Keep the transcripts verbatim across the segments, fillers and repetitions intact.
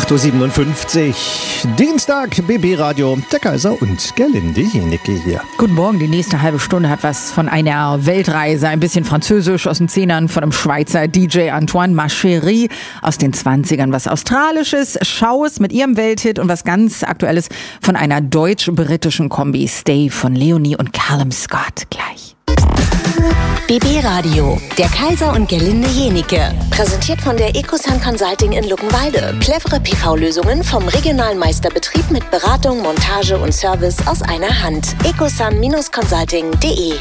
acht Uhr siebenundfünfzig, Dienstag, B B-Radio, der Kaiser und Gerlinde Jenecke hier. Guten Morgen, die nächste halbe Stunde hat was von einer Weltreise. Ein bisschen Französisch aus den Zehnern von dem Schweizer D J Antoine Machery, aus den Zwanzigern was Australisches, Schaus mit ihrem Welthit und was ganz Aktuelles von einer deutsch-britischen Kombi, Stay von Leonie und Callum Scott. Gleich. B B-Radio, der Kaiser und Gerlinde Jenecke. Präsentiert von der Ecosun Consulting in Luckenwalde. Clevere P V-Lösungen vom regionalen Meisterbetrieb mit Beratung, Montage und Service aus einer Hand. ecosun Consulting punkt de.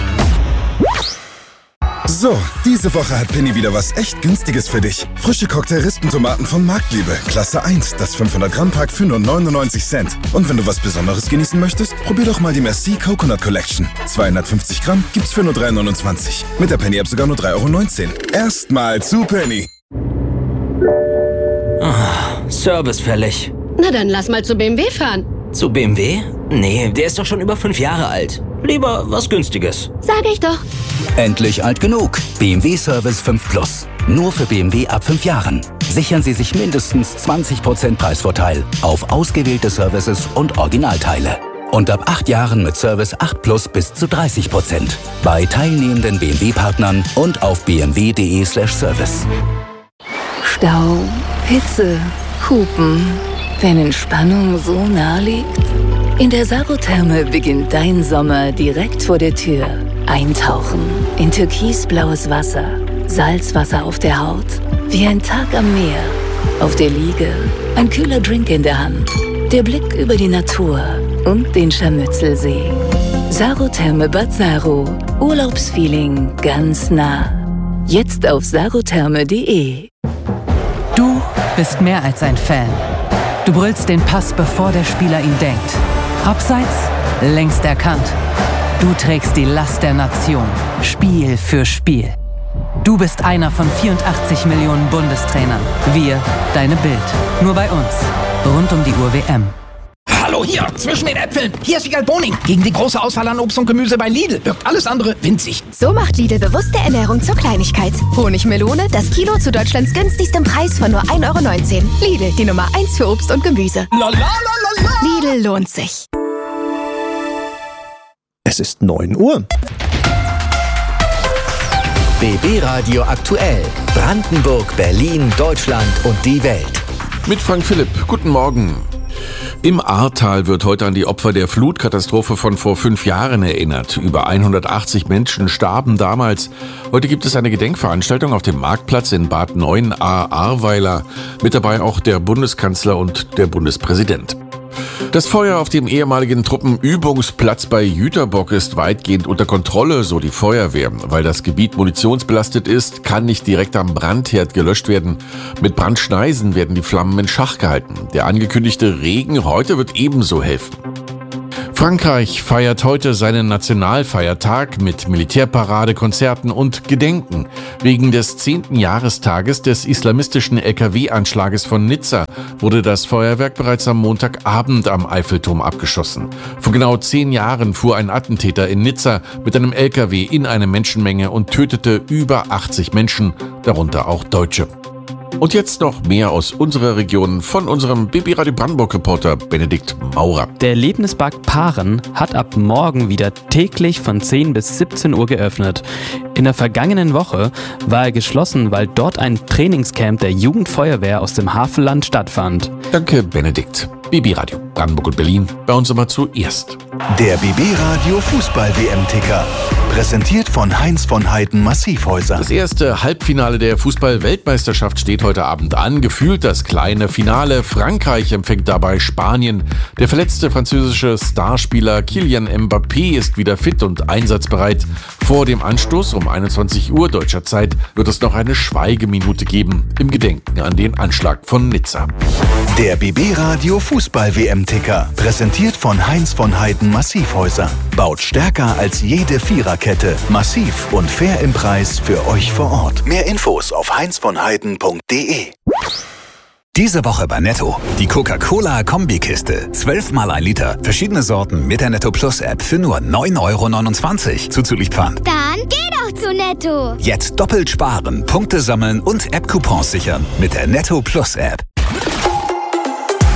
So, diese Woche hat Penny wieder was echt Günstiges für dich. Frische Cocktail-Rispentomaten von Marktliebe, Klasse eins, das fünfhundert Gramm Pack für nur neunundneunzig Cent. Und wenn du was Besonderes genießen möchtest, probier doch mal die Merci Coconut Collection. zweihundertfünfzig Gramm gibt's für nur drei neunundzwanzig. Mit der Penny-App sogar nur drei Euro neunzehn. Erstmal zu Penny. Oh, Service fällig. Na dann lass mal zu B M W fahren. Zu B M W? Nee, der ist doch schon über fünf Jahre alt. Lieber was Günstiges. Sag ich doch. Endlich alt genug. B M W Service fünf Plus. Nur für B M W ab fünf Jahren. Sichern Sie sich mindestens zwanzig Prozent Preisvorteil auf ausgewählte Services und Originalteile. Und ab acht Jahren mit Service acht Plus bis zu dreißig Prozent. Bei teilnehmenden B M W-Partnern und auf b m w punkt de slash service. Stau, Hitze, Hupen. Wenn Entspannung so nah liegt? In der Sarotherme beginnt dein Sommer direkt vor der Tür. Eintauchen in türkisblaues Wasser, Salzwasser auf der Haut, wie ein Tag am Meer. Auf der Liege ein kühler Drink in der Hand, der Blick über die Natur und den Scharmützelsee. Sarotherme Bad Saro, Urlaubsfeeling ganz nah. Jetzt auf sarotherme punkt de. Du bist mehr als ein Fan. Du brüllst den Pass, bevor der Spieler ihn denkt. Abseits, längst erkannt. Du trägst die Last der Nation, Spiel für Spiel. Du bist einer von vierundachtzig Millionen Bundestrainern. Wir, deine Bild. Nur bei uns. Rund um die Uhr W M. Hallo hier, zwischen den Äpfeln. Hier ist Wiegald Boning. Gegen die große Auswahl an Obst und Gemüse bei Lidl wirkt alles andere winzig. So macht Lidl bewusste Ernährung zur Kleinigkeit. Honigmelone, das Kilo zu Deutschlands günstigstem Preis von nur ein Euro neunzehn. Lidl, die Nummer eins für Obst und Gemüse. La, la, la, la, la. Lidl lohnt sich. Es ist neun Uhr. B B-Radio aktuell. Brandenburg, Berlin, Deutschland und die Welt. Mit Frank Philipp. Guten Morgen. Im Ahrtal wird heute an die Opfer der Flutkatastrophe von vor fünf Jahren erinnert. Über hundertachtzig Menschen starben damals. Heute gibt es eine Gedenkveranstaltung auf dem Marktplatz in Bad Neuenahr-Ahrweiler. Mit dabei auch der Bundeskanzler und der Bundespräsident. Das Feuer auf dem ehemaligen Truppenübungsplatz bei Jüterbock ist weitgehend unter Kontrolle, so die Feuerwehr. Weil das Gebiet munitionsbelastet ist, kann nicht direkt am Brandherd gelöscht werden. Mit Brandschneisen werden die Flammen in Schach gehalten. Der angekündigte Regen heute wird ebenso helfen. Frankreich feiert heute seinen Nationalfeiertag mit Militärparade, Konzerten und Gedenken. Wegen des zehnten Jahrestages des islamistischen L K W-Anschlages von Nizza wurde das Feuerwerk bereits am Montagabend am Eiffelturm abgeschossen. Vor genau zehn Jahren fuhr ein Attentäter in Nizza mit einem L K W in eine Menschenmenge und tötete über achtzig Menschen, darunter auch Deutsche. Und jetzt noch mehr aus unserer Region von unserem B B-Radio Brandenburg-Reporter Benedikt Maurer. Der Erlebnispark Paaren hat ab morgen wieder täglich von zehn bis siebzehn Uhr geöffnet. In der vergangenen Woche war er geschlossen, weil dort ein Trainingscamp der Jugendfeuerwehr aus dem Havelland stattfand. Danke, Benedikt. B B-Radio Brandenburg und Berlin, bei uns immer zuerst. Der B B-Radio Fußball-W M-Ticker. Präsentiert von Heinz von Heiden Massivhäuser. Das erste Halbfinale der Fußball-Weltmeisterschaft steht heute Abend an. Gefühlt das kleine Finale. Frankreich empfängt dabei Spanien. Der verletzte französische Starspieler Kylian Mbappé ist wieder fit und einsatzbereit. Vor dem Anstoß um einundzwanzig Uhr deutscher Zeit wird es noch eine Schweigeminute geben im Gedenken an den Anschlag von Nizza. Der B B-Radio Fußball-W M-Ticker. Präsentiert von Heinz von Heiden Massivhäuser. Baut stärker als jede Viererkette. Massiv und fair im Preis für euch vor Ort. Mehr Infos auf heinz von heiden punkt de. Diese Woche bei Netto. Die Coca-Cola-Kombikiste. zwölfmal ein Liter. Verschiedene Sorten mit der Netto Plus App für nur neun Euro neunundzwanzig. Zuzüglich Pfand. Dann geh doch zu Netto. Jetzt doppelt sparen, Punkte sammeln und App-Coupons sichern mit der Netto Plus App.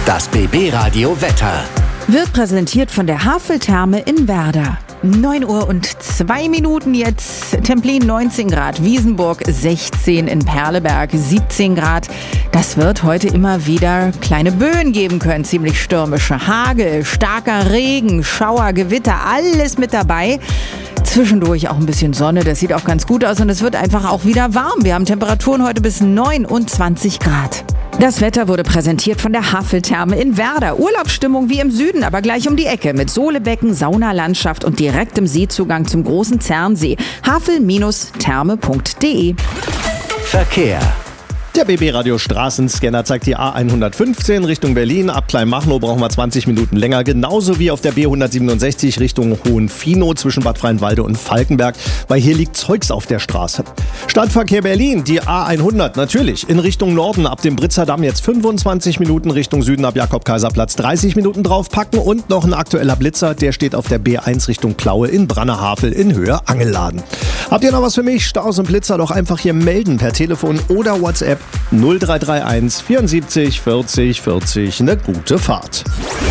Das B B-Radio Wetter. Wird präsentiert von der Haveltherme in Werder. neun Uhr und zwei Minuten jetzt. Templin neunzehn Grad, Wiesenburg sechzehn, in Perleberg siebzehn Grad. Das wird heute immer wieder kleine Böen geben können, ziemlich stürmische. Hagel, starker Regen, Schauer, Gewitter, alles mit dabei. Zwischendurch auch ein bisschen Sonne, das sieht auch ganz gut aus und es wird einfach auch wieder warm. Wir haben Temperaturen heute bis neunundzwanzig Grad. Das Wetter wurde präsentiert von der Haveltherme in Werder. Urlaubsstimmung wie im Süden, aber gleich um die Ecke mit Sohlebecken, Saunalandschaft und direktem Seezugang zum großen Zernsee. havel Bindestrich therme punkt de. Verkehr. Der B B-Radio Straßenscanner zeigt die A hundertfünfzehn Richtung Berlin. Ab Kleinmachnow brauchen wir zwanzig Minuten länger. Genauso wie auf der B hundertsiebenundsechzig Richtung Hohenfinow zwischen Bad Freienwalde und Falkenberg, weil hier liegt Zeugs auf der Straße. Stadtverkehr Berlin, die A hundert natürlich in Richtung Norden. Ab dem Britzer Damm jetzt fünfundzwanzig Minuten, Richtung Süden ab Jakob-Kaiser-Platz dreißig Minuten draufpacken. Und noch ein aktueller Blitzer, der steht auf der B eins Richtung Plaue in Brannerhavel in Höhe Angelladen. Habt ihr noch was für mich? Staus und Blitzer doch einfach hier melden per Telefon oder WhatsApp null drei drei eins vierundsiebzig vierzig vierzig. Eine gute Fahrt.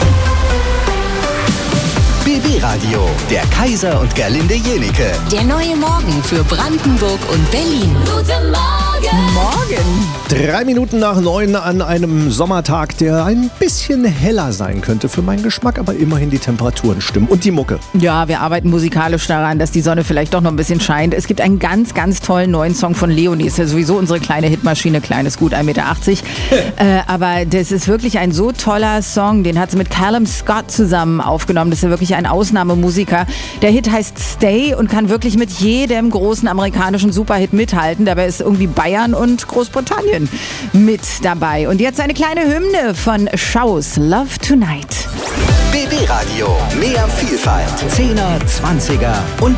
B B-Radio, der Kaiser und Gerlinde Jenike. Der neue Morgen für Brandenburg und Berlin. Guten Morgen! Morgen! Drei Minuten nach neun an einem Sommertag, der ein bisschen heller sein könnte für meinen Geschmack, aber immerhin die Temperaturen stimmen und die Mucke. Ja, wir arbeiten musikalisch daran, dass die Sonne vielleicht doch noch ein bisschen scheint. Es gibt einen ganz, ganz tollen neuen Song von Leonie. Ist ja sowieso unsere kleine Hitmaschine, kleines gut, ein Meter achtzig. äh, aber das ist wirklich ein so toller Song. Den hat sie mit Callum Scott zusammen aufgenommen. Das ist ja wirklich ein Ausnahmemusiker. Der Hit heißt Stay und kann wirklich mit jedem großen amerikanischen Superhit mithalten. Dabei ist irgendwie Bayern und Großbritannien mit dabei. Und jetzt eine kleine Hymne von Schaus, Love Tonight. B B-Radio, mehr Vielfalt. Zehner, Zwanziger und